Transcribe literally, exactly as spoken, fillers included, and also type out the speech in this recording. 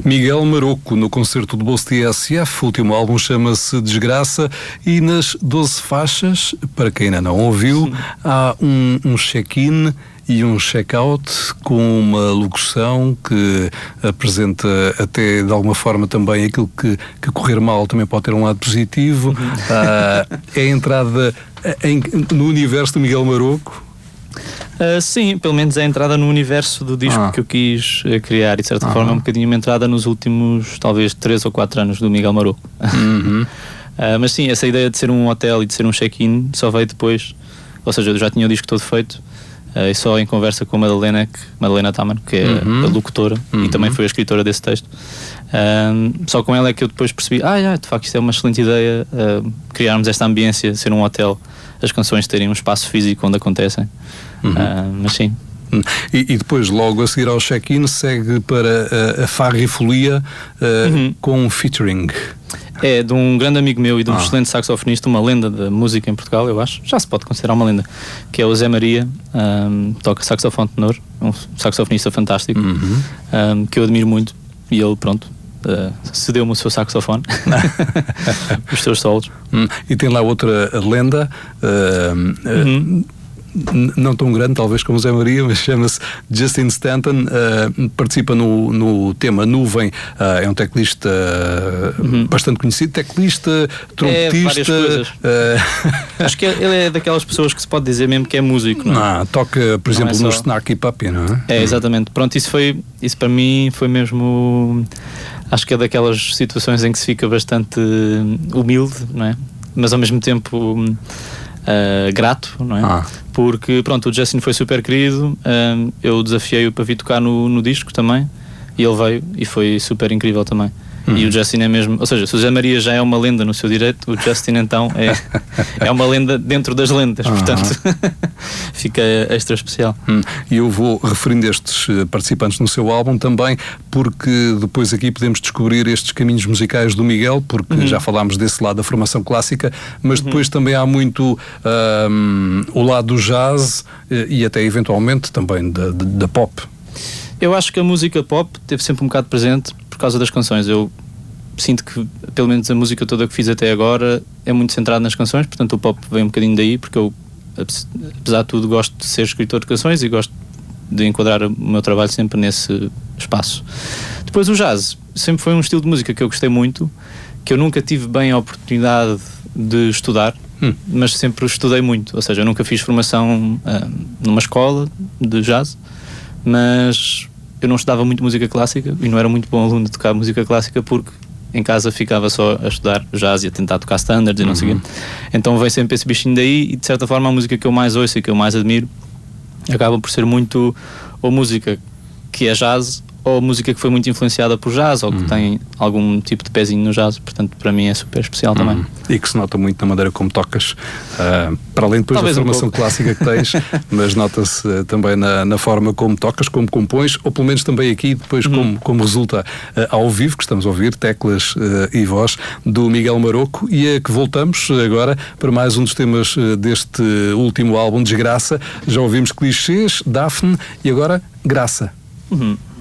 Miguel Maroco, no concerto de bolso T S F, o último álbum chama-se Desgraça, e nas doze faixas, para quem ainda não ouviu, Sim. há um, um check-in e um check-out com uma locução que apresenta até de alguma forma também aquilo que, que correr mal também pode ter um lado positivo. Uhum. Uh, é a entrada em, no universo do Miguel Maroco. Uh, sim, pelo menos é a entrada no universo do disco ah. que eu quis uh, criar, e de certa ah. forma é um bocadinho uma entrada nos últimos talvez três ou quatro anos do Miguel Maroco. Uhum. uh, mas sim, essa ideia de ser um hotel e de ser um check-in só veio depois, ou seja, eu já tinha o disco todo feito. Uh, e só em conversa com a Madalena, que, Madalena Taman, que é uhum. a locutora uhum. e também foi a escritora desse texto. Uh, só com ela é que eu depois percebi, ah, yeah, de facto isto é uma excelente ideia, uh, criarmos esta ambiência, ser um hotel, as canções terem um espaço físico onde acontecem. Uhum. Uh, mas sim. E, e depois, logo a seguir ao check-in, segue para a, a Farra e Folia uh, uhum. com um featuring. É, de um grande amigo meu e de um ah. excelente saxofonista, uma lenda da música em Portugal, eu acho, já se pode considerar uma lenda, que é o Zé Maria, um, toca saxofone tenor, um saxofonista fantástico, uhum. um, que eu admiro muito, e ele, pronto, uh, cedeu-me o seu saxofone, os seus solos. Hum, e tem lá outra lenda, uh, uhum. uh, não tão grande talvez como o Zé Maria, mas chama-se Justin Stanton, uh, participa no, no tema Nuvem, uh, é um teclista uh, uhum. bastante conhecido, teclista, trompetista. É, uh... Acho que ele é daquelas pessoas que se pode dizer mesmo que é músico, não é? Ah, toca, por exemplo, é só... no Snarky Puppy, não é? É, exatamente. Pronto, isso foi, isso para mim foi mesmo, acho que é daquelas situações em que se fica bastante humilde, não é? Mas ao mesmo tempo Uh, grato, não é? Ah. Porque, pronto, o Justin foi super querido, uh, eu desafiei-o para vir tocar no, no disco também, e ele veio e foi super incrível também. Uhum. E o Justin é mesmo, ou seja, se o Zé Maria já é uma lenda no seu direito, o Justin então é, é uma lenda dentro das lendas, uhum. portanto fica extra especial. Hum. E eu vou referindo estes participantes no seu álbum também, porque depois aqui podemos descobrir estes caminhos musicais do Miguel, porque uhum. já falámos desse lado da formação clássica, mas depois uhum. também há muito um, o lado do jazz e até eventualmente também da, da pop. Eu acho que a música pop teve sempre um bocado presente por causa das canções. Eu sinto que, pelo menos a música toda que fiz até agora é muito centrada nas canções, portanto o pop vem um bocadinho daí, porque eu, apesar de tudo, gosto de ser escritor de canções e gosto de enquadrar o meu trabalho sempre nesse espaço. Depois o jazz sempre foi um estilo de música que eu gostei muito, que eu nunca tive bem a oportunidade de estudar, hum. mas sempre estudei muito, ou seja, eu nunca fiz formação uh, numa escola de jazz, mas eu não estudava muito música clássica e não era muito bom aluno de tocar música clássica porque em casa ficava só a estudar jazz e a tentar tocar standards e não uhum. sei o quê. Então veio sempre esse bichinho daí e de certa forma a música que eu mais ouço e que eu mais admiro acaba por ser muito ou música que é jazz ou música que foi muito influenciada por jazz ou que uhum. tem algum tipo de pezinho no jazz, portanto para mim é super especial também. Uhum. E que se nota muito na maneira como tocas, uh, para além depois Talvez da formação um clássica que tens, mas nota-se uh, também na, na forma como tocas, como compões, ou pelo menos também aqui depois uhum. como, como resulta uh, ao vivo, que estamos a ouvir, teclas uh, e voz do Miguel Maroco, e é que voltamos agora para mais um dos temas uh, deste último álbum, Desgraça. Já ouvimos Clichês, Daphne e agora Graça. Uhum.